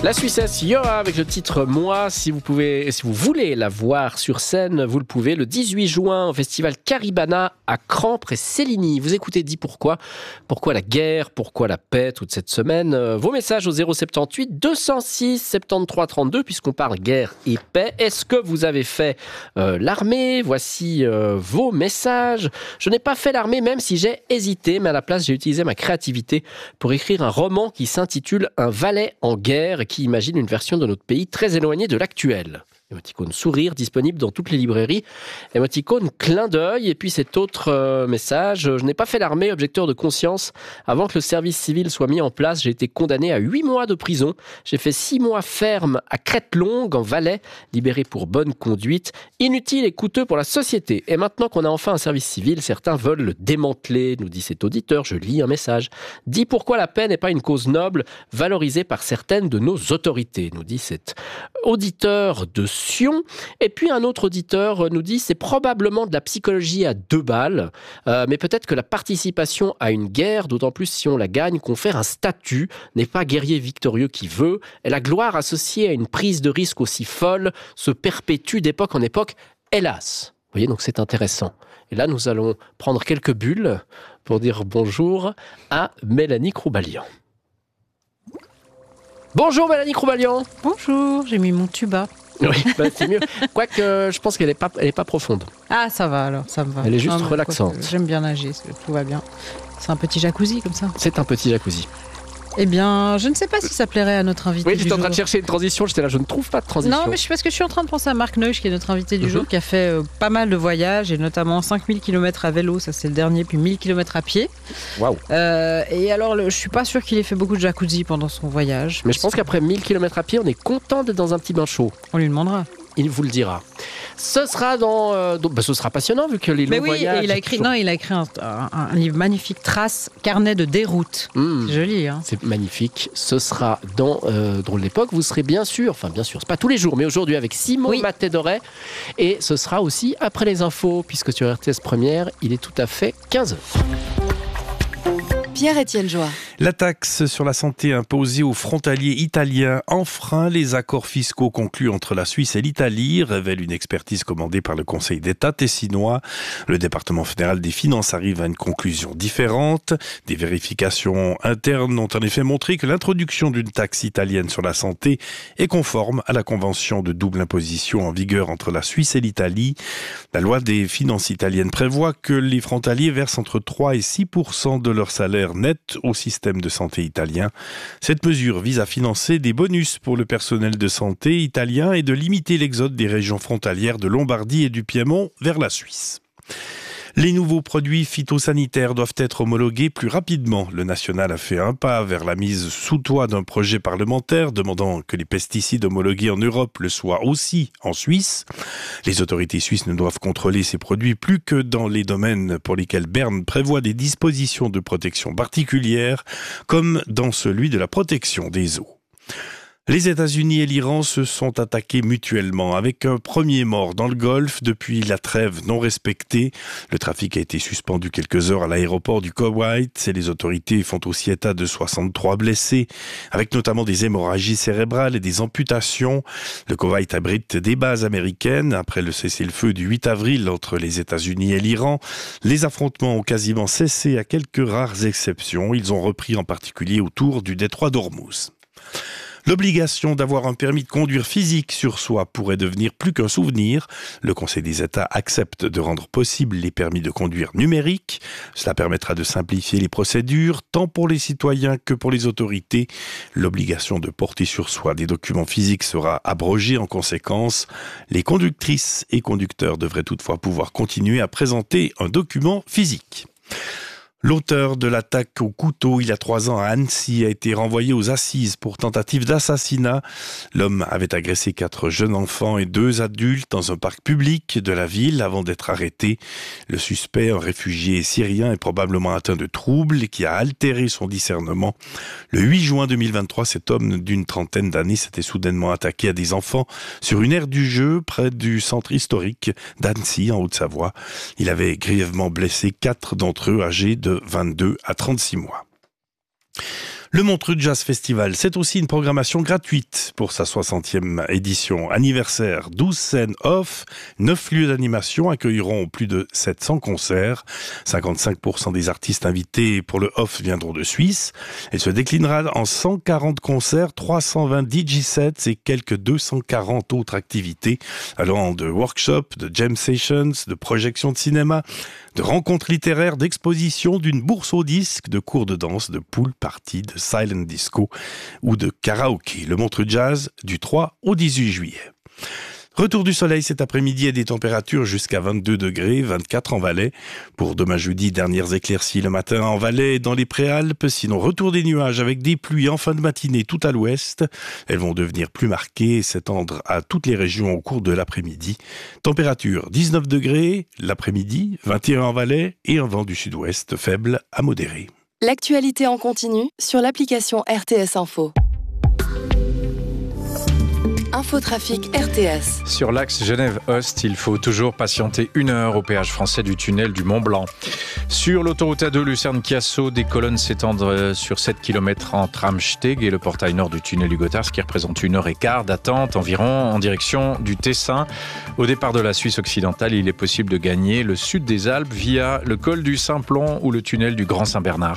La Suissesse Yoa avec le titre Moi. Si vous voulez la voir sur scène, vous le pouvez le 18 juin au festival Caribana à Cran près Céligny. Vous écoutez Dit pourquoi. Pourquoi la guerre, pourquoi la paix toute cette semaine. Vos messages au 078 206 73 32 puisqu'on parle guerre et paix. Est-ce que vous avez fait l'armée? Voici vos messages. Je n'ai pas fait l'armée même si j'ai hésité, mais à la place j'ai utilisé ma créativité pour écrire un roman qui s'intitule Un valet en guerre et qui imagine une version de notre pays très éloignée de l'actuel. Émoticône sourire, disponible dans toutes les librairies. Émoticône clin d'œil. Et puis cet autre message. Je n'ai pas fait l'armée, objecteur de conscience. Avant que le service civil soit mis en place, j'ai été condamné à 8 mois de prison. J'ai fait 6 mois ferme à Crête-Longue, en Valais, libéré pour bonne conduite. Inutile et coûteux pour la société. Et maintenant qu'on a enfin un service civil, certains veulent le démanteler, nous dit cet auditeur. Je lis un message. Dit pourquoi la paix n'est pas une cause noble, valorisée par certaines de nos autorités, nous dit cet auditeur de Sion. Et puis un autre auditeur nous dit c'est probablement de la psychologie à 2 balles, mais peut-être que la participation à une guerre, d'autant plus si on la gagne, confère un statut, n'est pas guerrier victorieux qui veut, et la gloire associée à une prise de risque aussi folle se perpétue d'époque en époque, hélas. Vous voyez, donc c'est intéressant. Et là, nous allons prendre quelques bulles pour dire bonjour à Mélanie Croubalian. Bonjour Mélanie Croubalian. Bonjour, j'ai mis mon tuba. Oui, c'est mieux. Quoique, je pense qu'elle n'est pas profonde. Ah, ça va alors, ça me va. Elle est juste relaxante. J'aime bien nager, tout va bien. C'est un petit jacuzzi comme ça. C'est un petit jacuzzi. Eh bien, je ne sais pas si ça plairait à notre invité du jour. Oui, j'étais en train de chercher une transition, j'étais là, je ne trouve pas de transition. Non, mais parce que je suis en train de penser à Marc Neusch, qui est notre invité du jour, qui a fait pas mal de voyages, et notamment 5000 km à vélo, ça c'est le dernier, puis 1000 km à pied. Waouh. Et alors, je suis pas sûre qu'il ait fait beaucoup de jacuzzi pendant son voyage. Mais je pense qu'après 1000 km à pied, on est content d'être dans un petit bain chaud. On lui demandera. Il vous le dira. Ce sera ce sera passionnant vu que les longs voyages. Et il a écrit un livre magnifique, Traces, carnet de déroute. C'est joli, hein. C'est magnifique. Ce sera dans Drôle d'époque. Vous serez bien sûr, c'est pas tous les jours, mais aujourd'hui avec Simon Maté-Doré. Et ce sera aussi après les infos, puisque sur RTS Première, il est tout à fait 15h. Pierre-Étienne Joie. La taxe sur la santé imposée aux frontaliers italiens enfreint les accords fiscaux conclus entre la Suisse et l'Italie, révèle une expertise commandée par le Conseil d'État tessinois. Le département fédéral des finances arrive à une conclusion différente. Des vérifications internes ont en effet montré que l'introduction d'une taxe italienne sur la santé est conforme à la convention de double imposition en vigueur entre la Suisse et l'Italie. La loi des finances italiennes prévoit que les frontaliers versent entre 3 et 6% de leur salaire net au système de santé italien. Cette mesure vise à financer des bonus pour le personnel de santé italien et de limiter l'exode des régions frontalières de Lombardie et du Piémont vers la Suisse. Les nouveaux produits phytosanitaires doivent être homologués plus rapidement. Le national a fait un pas vers la mise sous toit d'un projet parlementaire demandant que les pesticides homologués en Europe le soient aussi en Suisse. Les autorités suisses ne doivent contrôler ces produits plus que dans les domaines pour lesquels Berne prévoit des dispositions de protection particulières, comme dans celui de la protection des eaux. Les États-Unis et l'Iran se sont attaqués mutuellement avec un premier mort dans le Golfe depuis la trêve non respectée. Le trafic a été suspendu quelques heures à l'aéroport du Koweït et les autorités font aussi état de 63 blessés, avec notamment des hémorragies cérébrales et des amputations. Le Koweït abrite des bases américaines. Après le cessez-le-feu du 8 avril entre les États-Unis et l'Iran, les affrontements ont quasiment cessé à quelques rares exceptions. Ils ont repris en particulier autour du détroit d'Ormuz. L'obligation d'avoir un permis de conduire physique sur soi pourrait devenir plus qu'un souvenir. Le Conseil des États accepte de rendre possible les permis de conduire numériques. Cela permettra de simplifier les procédures, tant pour les citoyens que pour les autorités. L'obligation de porter sur soi des documents physiques sera abrogée en conséquence. Les conductrices et conducteurs devraient toutefois pouvoir continuer à présenter un document physique. L'auteur de l'attaque au couteau il y a 3 ans à Annecy a été renvoyé aux assises pour tentative d'assassinat. L'homme avait agressé 4 jeunes enfants et 2 adultes dans un parc public de la ville avant d'être arrêté. Le suspect, un réfugié syrien, est probablement atteint de troubles qui a altéré son discernement. Le 8 juin 2023, cet homme d'une trentaine d'années s'était soudainement attaqué à des enfants sur une aire du jeu près du centre historique d'Annecy en Haute-Savoie. Il avait grièvement blessé 4 d'entre eux âgés de 22 à 36 mois. Le Montreux Jazz Festival, c'est aussi une programmation gratuite pour sa 60e édition. Anniversaire, 12 scènes off, 9 lieux d'animation accueilleront plus de 700 concerts. 55% des artistes invités pour le off viendront de Suisse. Elle se déclinera en 140 concerts, 320 DJ sets et quelques 240 autres activités allant de workshops, de jam sessions, de projections de cinéma, de rencontres littéraires, d'expositions, d'une bourse au disque, de cours de danse, de pool party, de silent disco ou de karaoké. Le Montreux Jazz du 3 au 18 juillet. Retour du soleil cet après-midi et des températures jusqu'à 22 degrés, 24 en Valais. Pour demain jeudi, dernières éclaircies le matin en Valais et dans les Préalpes. Sinon, retour des nuages avec des pluies en fin de matinée tout à l'ouest. Elles vont devenir plus marquées et s'étendre à toutes les régions au cours de l'après-midi. Température 19 degrés l'après-midi, 21 en Valais et un vent du sud-ouest faible à modéré. L'actualité en continu sur l'application RTS Info. Infotrafic RTS. Sur l'axe Genève-Ost, il faut toujours patienter 1 heure au péage français du tunnel du Mont-Blanc. Sur l'autoroute A2 Lucerne-Chiasso, des colonnes s'étendent sur 7 km entre Amsteg et le portail nord du tunnel du Gothard, ce qui représente 1h15 d'attente environ en direction du Tessin. Au départ de la Suisse occidentale, il est possible de gagner le sud des Alpes via le col du Simplon ou le tunnel du Grand Saint-Bernard.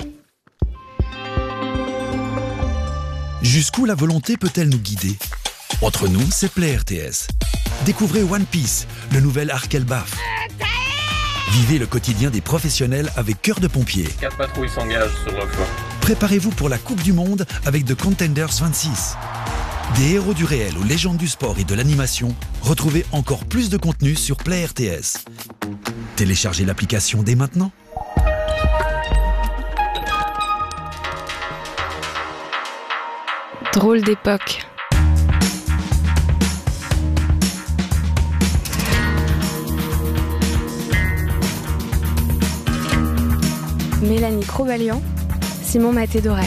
Jusqu'où la volonté peut-elle nous guider ? Entre nous, c'est Play RTS. Découvrez One Piece, le nouvel arc Elbaf. Vivez le quotidien des professionnels avec Cœur de Pompier. 4 patrouilles s'engagent sur le flanc. Préparez-vous pour la Coupe du Monde avec The Contenders 26. Des héros du réel aux légendes du sport et de l'animation, retrouvez encore plus de contenu sur Play RTS. Téléchargez l'application dès maintenant. Drôle d'époque. Mélanie Crobalian, Simon Maté-Doré.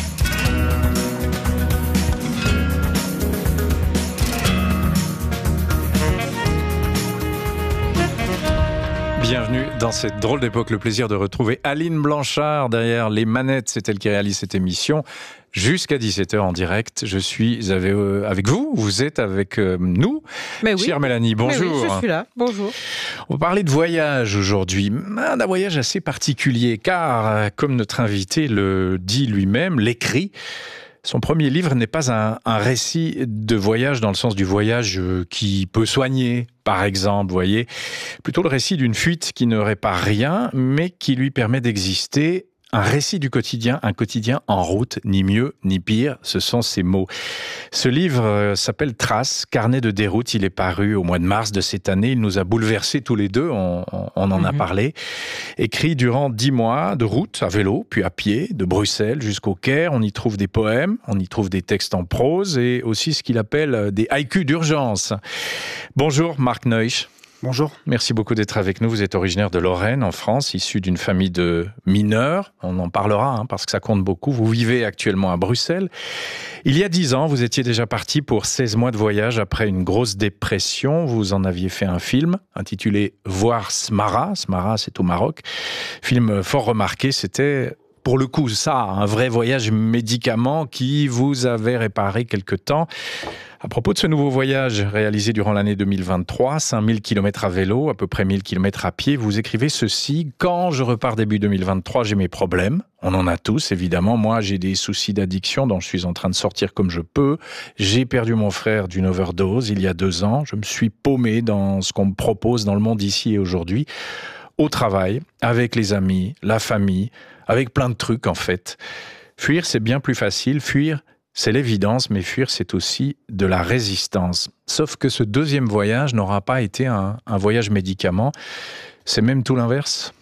Bienvenue dans cette drôle d'époque. Le plaisir de retrouver Aline Blanchard derrière les manettes. C'est elle qui réalise cette émission. Jusqu'à 17h en direct, je suis avec vous, vous êtes avec nous. Mais oui. Chère Mélanie, bonjour. Mais oui, je suis là, bonjour. On va parler de voyage aujourd'hui, d'un voyage assez particulier, car comme notre invité le dit lui-même, l'écrit, son premier livre n'est pas un récit de voyage dans le sens du voyage qui peut soigner, par exemple, voyez, plutôt le récit d'une fuite qui ne répare rien, mais qui lui permet d'exister. Un récit du quotidien, un quotidien en route, ni mieux ni pire, ce sont ces mots. Ce livre s'appelle Traces, carnet de déroute, il est paru au mois de mars de cette année, il nous a bouleversés tous les deux, on en a parlé. Écrit durant 10 mois de route, à vélo, puis à pied, de Bruxelles jusqu'au Caire, on y trouve des poèmes, on y trouve des textes en prose et aussi ce qu'il appelle des haïkus d'urgence. Bonjour Marc Neusch. Bonjour. Merci beaucoup d'être avec nous. Vous êtes originaire de Lorraine, en France, issu d'une famille de mineurs. On en parlera parce que ça compte beaucoup. Vous vivez actuellement à Bruxelles. Il y a 10 ans, vous étiez déjà parti pour 16 mois de voyage après une grosse dépression. Vous en aviez fait un film intitulé « Voir Smara ». Smara, c'est au Maroc. Film fort remarqué, c'était... Pour le coup, ça, un vrai voyage médicament qui vous avait réparé quelque temps. À propos de ce nouveau voyage réalisé durant l'année 2023, 5000 km à vélo, à peu près 1000 km à pied, vous écrivez ceci: « Quand je repars début 2023, j'ai mes problèmes. On en a tous, évidemment. Moi, j'ai des soucis d'addiction dont je suis en train de sortir comme je peux. J'ai perdu mon frère d'une overdose il y a 2 ans. Je me suis paumé dans ce qu'on me propose dans le monde ici et aujourd'hui. Au travail, avec les amis, la famille, avec plein de trucs en fait. Fuir, c'est bien plus facile. Fuir, c'est l'évidence, mais fuir, c'est aussi de la résistance. Sauf que ce deuxième voyage n'aura pas été un voyage médicament. C'est même tout l'inverse.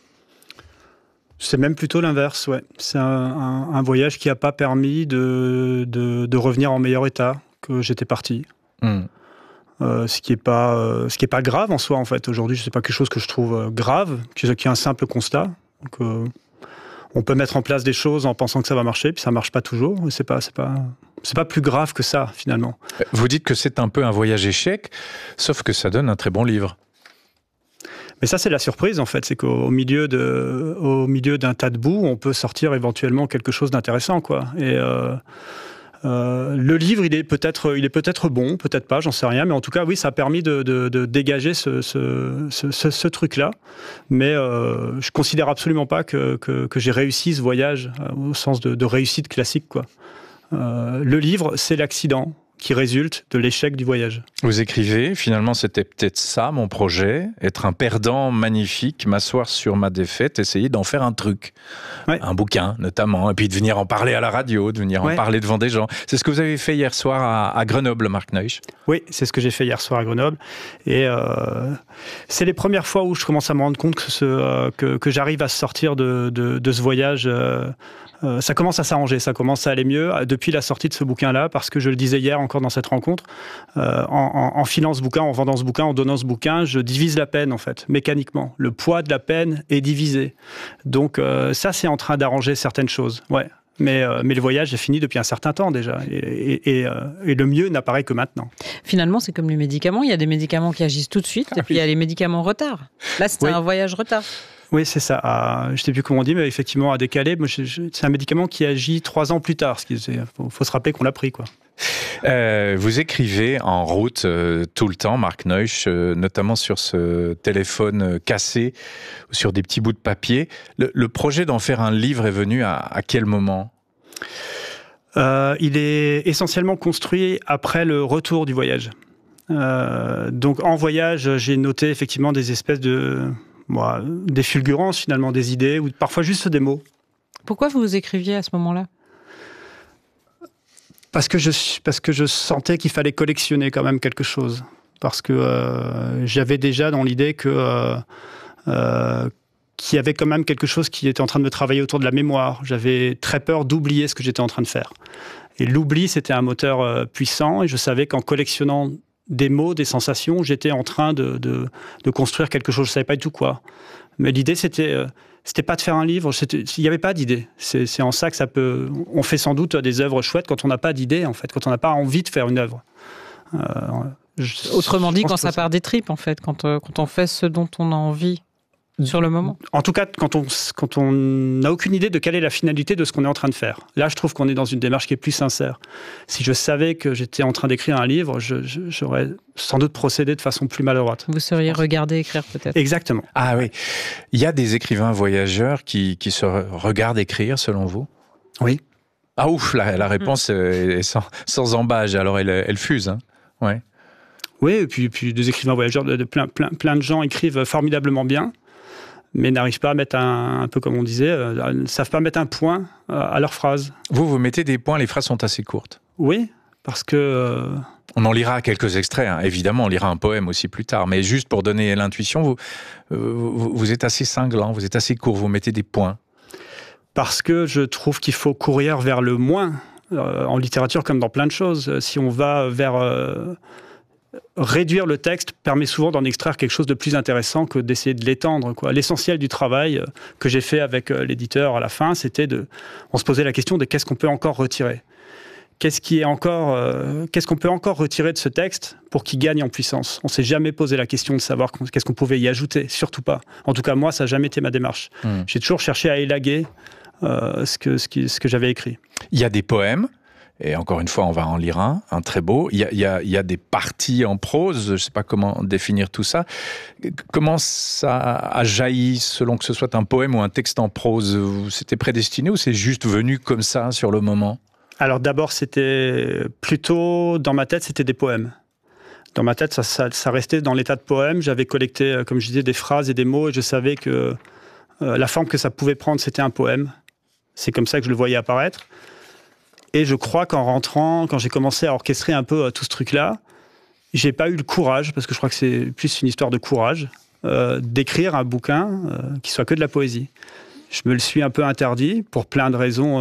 C'est même plutôt l'inverse, ouais. C'est un voyage qui n'a pas permis de revenir en meilleur état que j'étais parti. Ce qui est pas grave en soi, en fait. Aujourd'hui, c'est pas quelque chose que je trouve grave, qui est un simple constat. Donc, on peut mettre en place des choses en pensant que ça va marcher, puis ça marche pas toujours. C'est pas plus grave que ça, finalement. Vous dites que c'est un peu un voyage échec, sauf que ça donne un très bon livre. Mais ça, c'est la surprise, en fait. C'est qu'au milieu d'un tas de boue, on peut sortir éventuellement quelque chose d'intéressant, quoi. Et le livre, il est peut-être bon, peut-être pas, j'en sais rien. Mais en tout cas, oui, ça a permis de dégager ce truc-là. Mais je considère absolument pas que j'ai réussi ce voyage au sens de réussite classique, quoi. Le livre, c'est l'accident qui résulte de l'échec du voyage. Vous écrivez, finalement c'était peut-être ça mon projet, être un perdant magnifique, m'asseoir sur ma défaite, essayer d'en faire un truc, un bouquin notamment, et puis de venir en parler à la radio, de venir en parler devant des gens. C'est ce que vous avez fait hier soir à Grenoble, Marc Neusch. Oui, c'est ce que j'ai fait hier soir à Grenoble, et c'est les premières fois où je commence à me rendre compte que j'arrive à sortir de ce voyage. Ça commence à s'arranger, ça commence à aller mieux depuis la sortie de ce bouquin-là, parce que je le disais hier encore dans cette rencontre, en filant ce bouquin, en vendant ce bouquin, en donnant ce bouquin, je divise la peine en fait, mécaniquement. Le poids de la peine est divisé. Donc ça, c'est en train d'arranger certaines choses, ouais. Mais le voyage est fini depuis un certain temps déjà, et le mieux n'apparaît que maintenant. Finalement, c'est comme les médicaments, il y a des médicaments qui agissent tout de suite, et puis il y a les médicaments retard. Là, c'était un voyage retard. Oui, c'est ça. Je ne sais plus comment on dit, mais effectivement, à décaler, c'est un médicament qui agit 3 ans plus tard. Il faut se rappeler qu'on l'a pris, quoi. Vous écrivez en route tout le temps, Marc Neusch, notamment sur ce téléphone cassé, sur des petits bouts de papier. Le projet d'en faire un livre est venu à quel moment ? Il est essentiellement construit après le retour du voyage. Donc en voyage, j'ai noté effectivement des espèces des fulgurances finalement, des idées, ou parfois juste des mots. Pourquoi vous écriviez à ce moment-là ? Parce que je sentais qu'il fallait collectionner quand même quelque chose. Parce que j'avais déjà dans l'idée qu'il y avait quand même quelque chose qui était en train de me travailler autour de la mémoire. J'avais très peur d'oublier ce que j'étais en train de faire. Et l'oubli, c'était un moteur puissant, et je savais qu'en collectionnant des mots, des sensations, j'étais en train de construire quelque chose. Je ne savais pas du tout quoi. Mais l'idée, c'était pas de faire un livre. Il n'y avait pas d'idée. C'est en ça que ça peut... On fait sans doute des œuvres chouettes quand on n'a pas d'idée, en fait, quand on n'a pas envie de faire une œuvre. Autrement dit, quand ça part des tripes, en fait, quand on fait ce dont on a envie sur le moment. En tout cas, quand on n'a aucune idée de quelle est la finalité de ce qu'on est en train de faire. Là, je trouve qu'on est dans une démarche qui est plus sincère. Si je savais que j'étais en train d'écrire un livre, j'aurais sans doute procédé de façon plus maladroite. Vous seriez regardé écrire peut-être. Exactement. Ah oui. Il y a des écrivains voyageurs qui se regardent écrire, selon vous ? Oui. Ah ouf, la réponse est sans embâche, alors elle fuse. Hein. Ouais. Oui, et puis des écrivains voyageurs, plein de gens écrivent formidablement bien, mais n'arrivent pas à mettre un peu comme on disait, ne savent pas mettre un point à leurs phrases. Vous mettez des points, les phrases sont assez courtes. Oui, parce que... On en lira quelques extraits, hein. Évidemment, on lira un poème aussi plus tard, mais juste pour donner l'intuition, vous êtes assez cinglant, vous êtes assez court, vous mettez des points. Parce que je trouve qu'il faut courir vers le moins, en littérature comme dans plein de choses. Si on va vers... réduire le texte permet souvent d'en extraire quelque chose de plus intéressant que d'essayer de l'étendre, quoi. L'essentiel du travail que j'ai fait avec l'éditeur à la fin, c'était on se posait la question de qu'est-ce qu'on peut encore retirer. Qu'est-ce qu'on peut encore retirer de ce texte pour qu'il gagne en puissance ? On ne s'est jamais posé la question de savoir qu'est-ce qu'on pouvait y ajouter, surtout pas. En tout cas, moi, ça n'a jamais été ma démarche. J'ai toujours cherché à élaguer ce que j'avais écrit. Il y a des poèmes. Et encore une fois, on va en lire un très beau. Il y a des parties en prose, je ne sais pas comment définir tout ça. Comment ça a jailli, selon que ce soit un poème ou un texte en prose ? C'était prédestiné ou c'est juste venu comme ça, sur le moment ? Alors d'abord, c'était plutôt, dans ma tête, c'était des poèmes. Dans ma tête, ça restait dans l'état de poème. J'avais collecté, comme je disais, des phrases et des mots, et je savais que la forme que ça pouvait prendre, c'était un poème. C'est comme ça que je le voyais apparaître. Et je crois qu'en rentrant, quand j'ai commencé à orchestrer un peu tout ce truc-là, j'ai pas eu le courage, parce que je crois que c'est plus une histoire de courage, d'écrire un bouquin qui soit que de la poésie. Je me le suis un peu interdit pour plein de raisons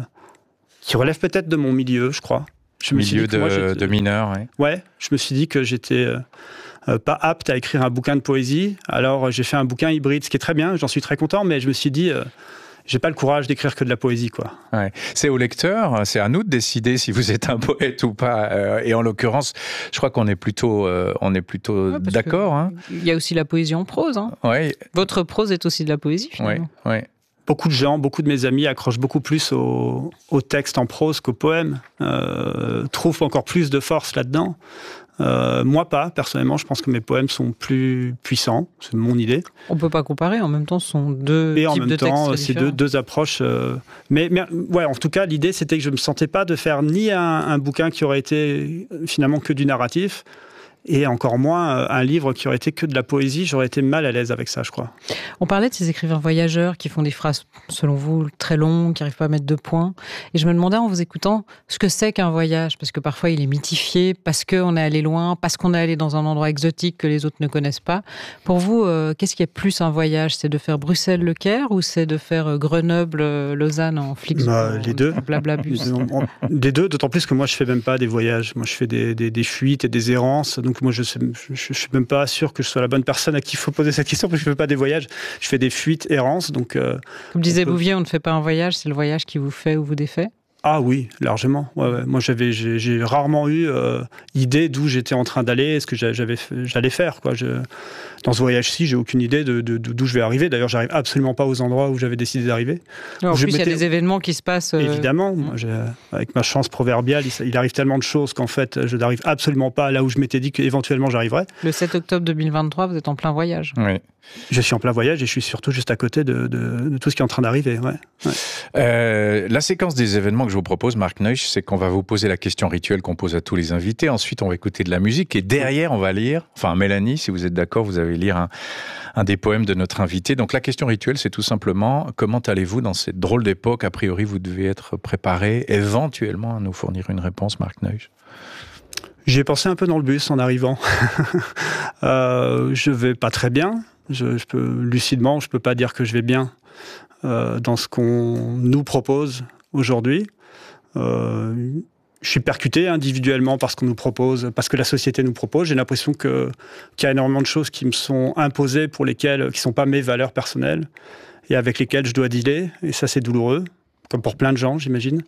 qui relèvent peut-être de mon milieu, je crois. Milieu de mineur, oui. Ouais, je me suis dit que j'étais pas apte à écrire un bouquin de poésie. Alors j'ai fait un bouquin hybride, ce qui est très bien, j'en suis très content, mais je me suis dit... j'ai pas le courage d'écrire que de la poésie, quoi. Ouais. C'est au lecteur, c'est à nous de décider si vous êtes un poète ou pas. Et en l'occurrence, je crois qu'on est plutôt, d'accord. Hein. Il y a aussi la poésie en prose. Hein. Ouais. Votre prose est aussi de la poésie, finalement. Ouais. Beaucoup de gens, beaucoup de mes amis accrochent beaucoup plus au texte en prose qu'au poème, trouvent encore plus de force là-dedans. Moi pas, personnellement, je pense que mes poèmes sont plus puissants, c'est mon idée. On peut pas comparer, en même temps, ce sont deux types de textes. Et en même temps, c'est deux approches. Mais ouais, en tout cas, l'idée, c'était que je me sentais pas de faire ni un bouquin qui aurait été finalement que du narratif, et encore moins un livre qui aurait été que de la poésie. J'aurais été mal à l'aise avec ça, je crois. On parlait de ces écrivains voyageurs qui font des phrases, selon vous, très longues, qui n'arrivent pas à mettre de points. Et je me demandais en vous écoutant ce que c'est qu'un voyage, parce que parfois il est mythifié, parce qu'on est allé loin, parce qu'on est allé dans un endroit exotique que les autres ne connaissent pas. Pour vous, qu'est-ce qui est plus un voyage ? C'est de faire Bruxelles-Le Caire ou c'est de faire Grenoble-Lausanne en Flixbus, les deux. Blablabus. Des deux, d'autant plus que moi je fais même pas des voyages. Moi je fais des fuites et des errances. Donc moi je suis même pas sûr que je sois la bonne personne à qui il faut poser cette question, parce que je fais pas des voyages. Je fais des fuites, errances. Donc, comme disait Bouvier, on ne fait pas un voyage, c'est le voyage qui vous fait ou vous défait. Ah oui, largement. Ouais. Moi, j'ai rarement eu idée d'où j'étais en train d'aller, ce que j'allais faire, quoi. Dans ce voyage-ci, j'ai aucune idée d'où je vais arriver. D'ailleurs, j'arrive absolument pas aux endroits où j'avais décidé d'arriver. En plus, il y a des événements qui se passent. Évidemment. Moi, avec ma chance proverbiale, il arrive tellement de choses qu'en fait, je n'arrive absolument pas là où je m'étais dit qu'éventuellement j'arriverais. Le 7 octobre 2023, vous êtes en plein voyage. Oui. Je suis en plein voyage et je suis surtout juste à côté de tout ce qui est en train d'arriver. Ouais. La séquence des événements que je vous propose, Marc Neusch, c'est qu'on va vous poser la question rituelle qu'on pose à tous les invités. Ensuite, on va écouter de la musique et derrière, on va lire, enfin Mélanie, si vous êtes d'accord, vous allez lire un des poèmes de notre invité. Donc la question rituelle, c'est tout simplement comment allez-vous dans cette drôle d'époque ? A priori, vous devez être préparé éventuellement à nous fournir une réponse, Marc Neusch. J'y ai pensé un peu dans le bus en arrivant. Je vais pas très bien. Lucidement, je peux pas dire que je vais bien dans ce qu'on nous propose aujourd'hui. Je suis percuté individuellement par ce qu'on nous propose, parce que la société nous propose. J'ai l'impression qu'il y a énormément de choses qui me sont imposées, qui sont pas mes valeurs personnelles et avec lesquelles je dois dealer. Et ça, c'est douloureux, comme pour plein de gens, j'imagine.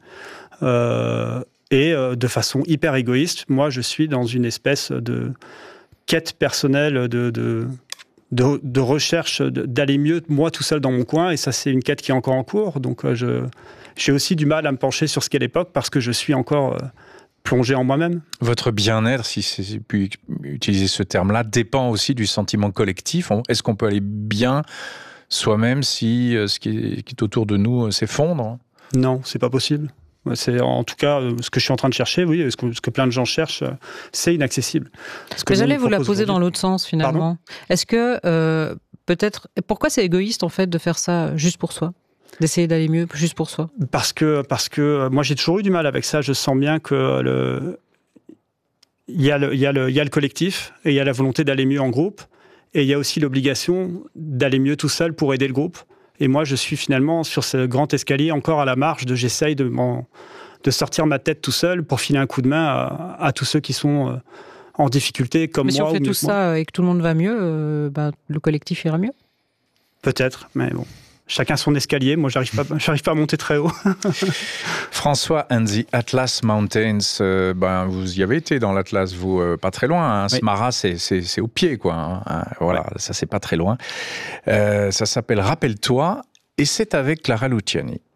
Et de façon hyper égoïste, moi, je suis dans une espèce de quête personnelle de recherche d'aller mieux, moi, tout seul dans mon coin. Et ça, c'est une quête qui est encore en cours. Donc, j'ai aussi du mal à me pencher sur ce qu'est l'époque parce que je suis encore plongé en moi-même. Votre bien-être, si c'est pu utiliser ce terme-là, dépend aussi du sentiment collectif. Est-ce qu'on peut aller bien soi-même si ce qui est autour de nous s'effondre ? Non, c'est pas possible. C'est en tout cas ce que je suis en train de chercher, oui, ce que plein de gens cherchent, c'est inaccessible. Mais j'allais vous la poser dans l'autre sens finalement. Est-ce que peut-être, pourquoi c'est égoïste en fait de faire ça juste pour soi, d'essayer d'aller mieux juste pour soi ? Parce que moi j'ai toujours eu du mal avec ça. Je sens bien que il y a le collectif et il y a la volonté d'aller mieux en groupe et il y a aussi l'obligation d'aller mieux tout seul pour aider le groupe. Et moi, je suis finalement sur ce grand escalier, encore à la marge, j'essaye de sortir ma tête tout seul pour filer un coup de main à tous ceux qui sont en difficulté, comme moi. Mais si on fait tout ça et que tout le monde va mieux, le collectif ira mieux ? Peut-être, mais bon. Chacun son escalier. Moi, j'arrive pas à monter très haut. François and the Atlas Mountains. Vous y avez été dans l'Atlas, vous, pas très loin. Hein. Oui. Smara, c'est au pied, quoi. Hein. Voilà, ouais. Ça, c'est pas très loin. Ça s'appelle Rappelle-toi, et c'est avec Clara Luciani.